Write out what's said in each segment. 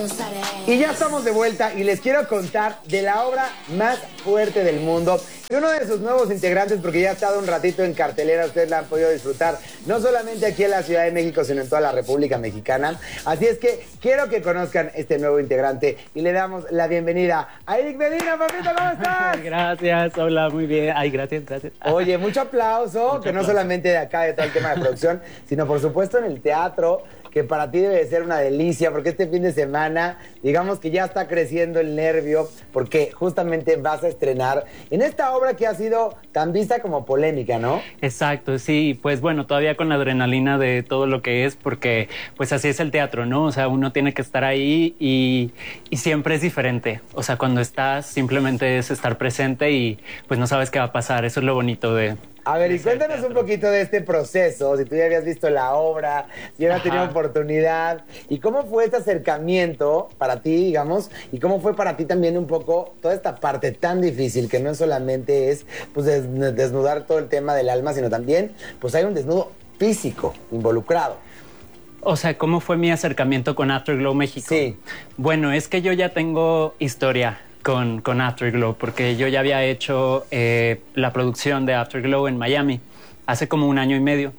Y ya estamos de vuelta y les quiero contar de la obra más fuerte del mundo. Y uno de sus nuevos integrantes, porque ya ha estado un ratito en cartelera, ustedes la han podido disfrutar, no solamente aquí en la Ciudad de México, sino en toda la República Mexicana. Así es que quiero que conozcan este nuevo integrante y le damos la bienvenida a Eric Medina. Papito, ¿cómo estás? Gracias, hola, muy bien. Ay, gracias, gracias. Oye, mucho aplauso, Mucho que no aplauso. solamente de acá, de todo el tema de producción, sino por supuesto en el teatro, que para ti debe de ser una delicia, porque este fin de semana, digamos que ya está creciendo el nervio, porque justamente vas a estrenar en esta obra que ha sido tan vista como polémica, ¿no? Exacto, sí, pues bueno, todavía con la adrenalina de todo lo que es, porque pues así es el teatro, ¿no? O sea, uno tiene que estar ahí y siempre es diferente. O sea, cuando estás, simplemente es estar presente y pues no sabes qué va a pasar. Eso es lo bonito de... A ver, y cuéntanos un poquito de este proceso, si tú ya habías visto la obra, si ya habías tenido oportunidad, y cómo fue este acercamiento para ti, digamos, y cómo fue para ti también un poco toda esta parte tan difícil, que no solamente es pues desnudar todo el tema del alma, sino también pues hay un desnudo físico involucrado. O sea, ¿cómo fue mi acercamiento con Afterglow México? Sí. Bueno, es que yo ya tengo historia con Afterglow, porque yo ya había hecho la producción de Afterglow en Miami hace como 1 año y medio.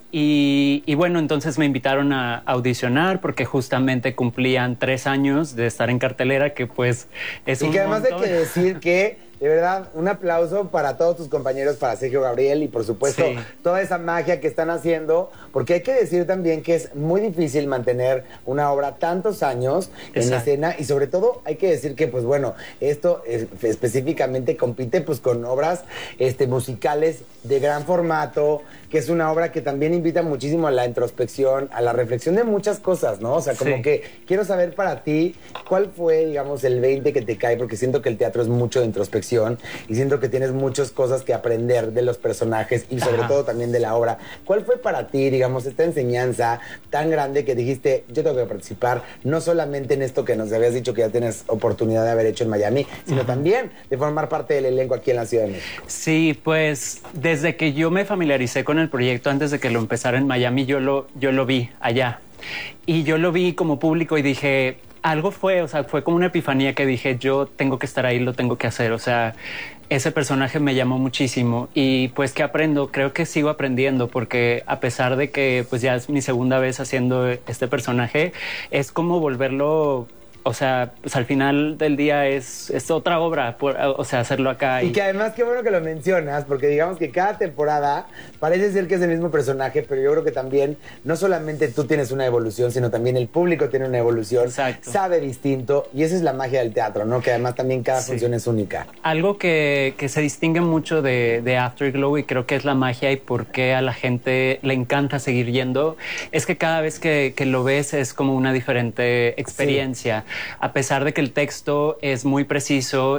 Y bueno, entonces me invitaron a audicionar porque justamente cumplían 3 años de estar en cartelera, que pues es un Y que además hay montón. que decir que, de verdad, un aplauso para todos tus compañeros, para Sergio Gabriel y por supuesto Sí. toda esa magia que están haciendo, porque hay que decir también que es muy difícil mantener una obra tantos años en Exacto. escena y sobre todo hay que decir que, pues bueno, esto específicamente compite pues con obras musicales de gran formato, que es una obra que también invita muchísimo a la introspección, a la reflexión de muchas cosas, ¿no? O sea, como Sí. que quiero saber para ti cuál fue, digamos, el 20 que te cae, porque siento que el teatro es mucho de introspección y siento que tienes muchas cosas que aprender de los personajes y sobre Ajá. todo también de la obra. ¿Cuál fue para ti, digamos, esta enseñanza tan grande que dijiste, yo tengo que participar, no solamente en esto que nos habías dicho que ya tienes oportunidad de haber hecho en Miami, sino también de formar parte del elenco aquí en la Ciudad de México? Sí, pues desde que yo me familiaricé con el proyecto, antes de que lo empezara en Miami, yo lo vi allá. Y yo lo vi como público y dije, algo fue, o sea, fue como una epifanía que dije, yo tengo que estar ahí, lo tengo que hacer. O sea, ese personaje me llamó muchísimo y pues ¿qué aprendo? Creo que sigo aprendiendo porque a pesar de que pues ya es mi segunda vez haciendo este personaje, es como volverlo... O sea, pues al final del día es otra obra, o sea, hacerlo acá. Y que además, qué bueno que lo mencionas, porque digamos que cada temporada parece ser que es el mismo personaje, pero yo creo que también, no solamente tú tienes una evolución, sino también el público tiene una evolución, Exacto. sabe distinto, y esa es la magia del teatro, ¿no? Que además también cada Sí. función es única. Algo que se distingue mucho de Afterglow y creo que es la magia y por qué a la gente le encanta seguir yendo, es que cada vez que lo ves es como una diferente experiencia. Sí. A pesar de que el texto es muy preciso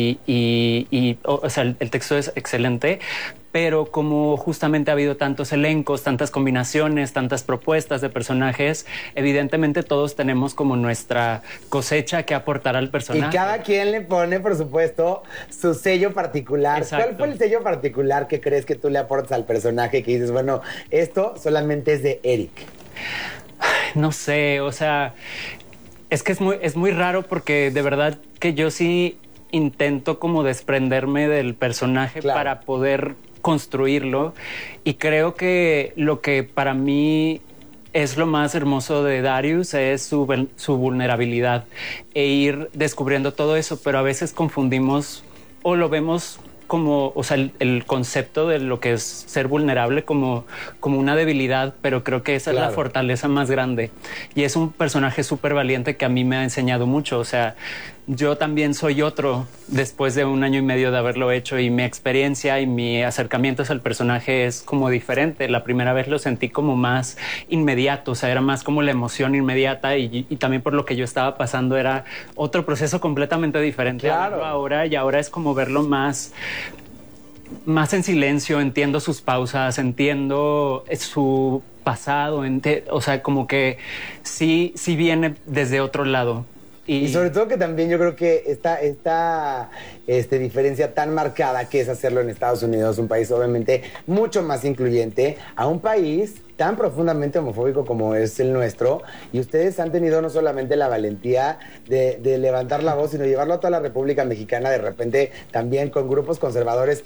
o sea, el texto es excelente, pero como justamente ha habido tantos elencos, tantas combinaciones, tantas propuestas de personajes, evidentemente todos tenemos como nuestra cosecha que aportar al personaje. Y cada quien le pone, por supuesto, su sello particular. Exacto. ¿Cuál fue el sello particular que crees que tú le aportas al personaje que dices, bueno, esto solamente es de Eric? No sé, o sea... Es que es muy raro porque de verdad que yo sí intento como desprenderme del personaje para poder construirlo y creo que lo que para mí es lo más hermoso de Darius es su vulnerabilidad e ir descubriendo todo eso, pero a veces confundimos o lo vemos como, o sea, el concepto de lo que es ser vulnerable como una debilidad, pero creo que esa es la fortaleza más grande. Y es un personaje súper valiente que a mí me ha enseñado mucho. O sea, yo también soy otro después de 1 año y medio de haberlo hecho y mi experiencia y mi acercamiento al personaje es como diferente. La primera vez lo sentí como más inmediato, o sea, era más como la emoción inmediata y también por lo que yo estaba pasando era otro proceso completamente diferente a verlo ahora, y ahora es como verlo más en silencio, entiendo sus pausas, entiendo su pasado, o sea, como que sí viene desde otro lado. Y sobre todo que también yo creo que esta diferencia tan marcada que es hacerlo en Estados Unidos, un país obviamente mucho más incluyente, a un país tan profundamente homofóbico como es el nuestro, y ustedes han tenido no solamente la valentía de levantar la voz, sino llevarlo a toda la República Mexicana, de repente también con grupos conservadores